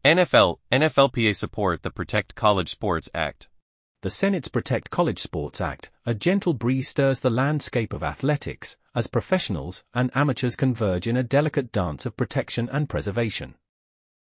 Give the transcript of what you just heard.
NFLPA support the Protect College Sports Act. The Senate's Protect College Sports Act, a gentle breeze stirs the landscape of athletics, as professionals and amateurs converge in a delicate dance of protection and preservation.